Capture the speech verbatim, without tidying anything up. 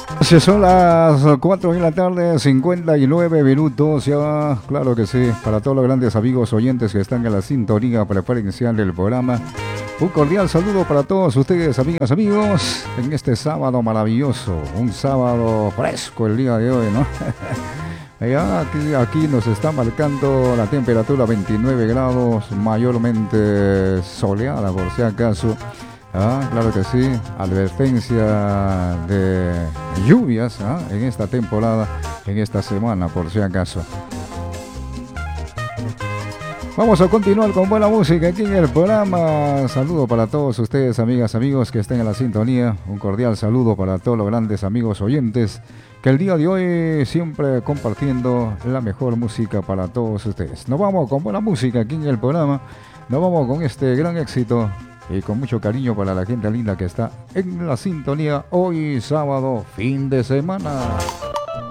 Si son las cuatro de la tarde, cincuenta y nueve minutos, ya, claro que sí, para todos los grandes amigos oyentes que están en la sintonía preferencial del programa. Un cordial saludo para todos ustedes, amigas, amigos, en este sábado maravilloso, un sábado fresco el día de hoy, ¿no? Ya aquí, aquí nos está marcando la temperatura veintinueve grados, mayormente soleada por si acaso. Ah, claro que sí, advertencia de lluvias, ¿ah?, en esta temporada, en esta semana, por si acaso. Vamos a continuar con buena música aquí en el programa. Saludo para todos ustedes, amigas, amigos que estén en la sintonía. Un cordial saludo para todos los grandes amigos oyentes que el día de hoy siempre compartiendo la mejor música para todos ustedes. Nos vamos con buena música aquí en el programa. Nos vamos con este gran éxito y con mucho cariño para la gente linda que está en la sintonía hoy sábado, fin de semana.